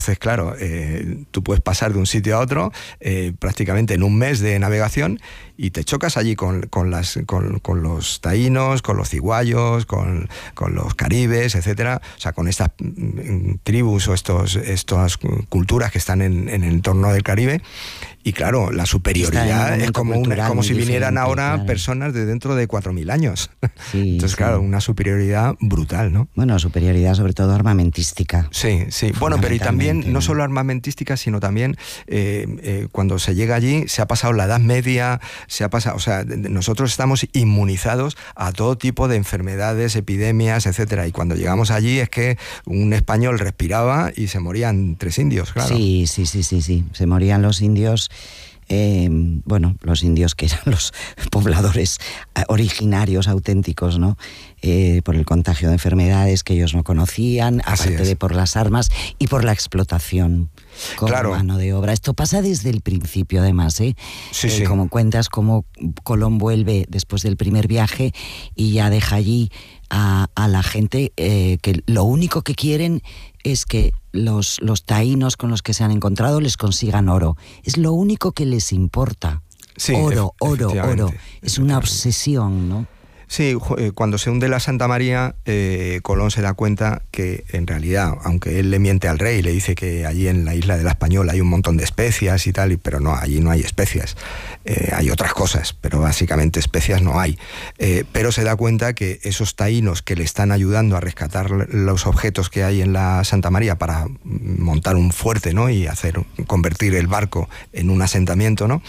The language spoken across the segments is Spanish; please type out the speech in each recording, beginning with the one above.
Entonces, claro, tú puedes pasar de un sitio a otro prácticamente en un mes de navegación y te chocas allí con los taínos, con los ciguayos, con los caribes, etcétera. O sea, con estas tribus o estas culturas que están en el entorno del Caribe. Y claro, la superioridad es como si vinieran ahora, claro, personas de dentro de 4.000 años. Sí, entonces, sí, claro, una superioridad brutal, ¿no? Bueno, superioridad sobre todo armamentística. Sí, sí. Bueno, pero y también, no solo armamentística, sino también cuando se llega allí, se ha pasado la Edad Media, o sea, nosotros estamos inmunizados a todo tipo de enfermedades, epidemias, etcétera. Y cuando llegamos allí es que un español respiraba y se morían 3 indios, claro. Sí. Se morían los indios. Los indios que eran los pobladores originarios, auténticos, ¿no? Por el contagio de enfermedades que ellos no conocían, aparte de por las armas y por la explotación con mano de obra. Esto pasa desde el principio, además, ¿eh? Sí. Como cuentas, como Colón vuelve después del primer viaje y ya deja allí a la gente que lo único que quieren es que los taínos con los que se han encontrado les consigan oro. Es lo único que les importa. Sí, oro. Es una obsesión, ¿no? Sí, cuando se hunde la Santa María, Colón se da cuenta que en realidad, aunque él le miente al rey, le dice que allí en la isla de la Española hay un montón de especias y tal, pero no, allí no hay especias. Hay otras cosas, pero básicamente especias no hay. Pero se da cuenta que esos taínos que le están ayudando a rescatar los objetos que hay en la Santa María para montar un fuerte, ¿no? Y convertir el barco en un asentamiento, ¿no?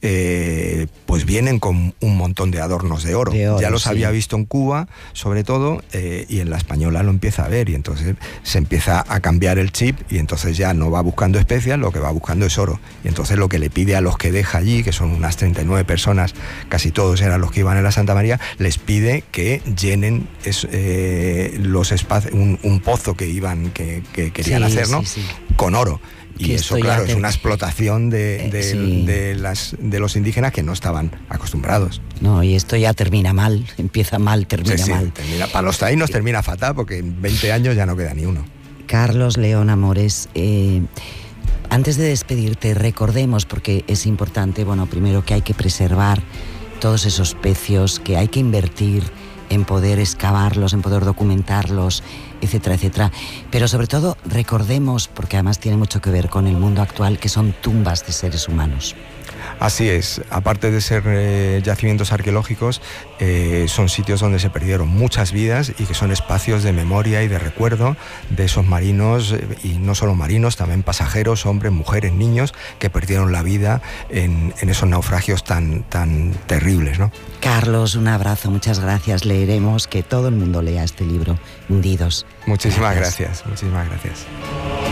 Pues vienen con un montón de adornos de oro. Ya los había visto en Cuba, sobre todo, y en la Española lo empieza a ver, y entonces se empieza a cambiar el chip, y entonces ya no va buscando especias, lo que va buscando es oro. Y entonces lo que le pide a los que deja allí, que son unas 39 personas, casi todos eran los que iban en la Santa María, les pide que llenen los espacios, un pozo que querían hacer, ¿no? Sí. Con oro. Y eso, claro, es una explotación de los indígenas que no estaban acostumbrados. No, y esto ya termina mal, empieza mal, termina mal. Para los taínos termina fatal, porque en 20 años ya no queda ni uno. Carlos León Amores, antes de despedirte, recordemos, porque es importante, primero que hay que preservar todos esos pecios, que hay que invertir en poder excavarlos, en poder documentarlos, etcétera, etcétera. Pero sobre todo recordemos, porque además tiene mucho que ver con el mundo actual, que son tumbas de seres humanos. Así es, aparte de ser yacimientos arqueológicos, son sitios donde se perdieron muchas vidas y que son espacios de memoria y de recuerdo de esos marinos, y no solo marinos, también pasajeros, hombres, mujeres, niños, que perdieron la vida en esos naufragios tan terribles, ¿no? Carlos, un abrazo, muchas gracias. Leeremos, que todo el mundo lea este libro, Hundidos. Muchísimas gracias.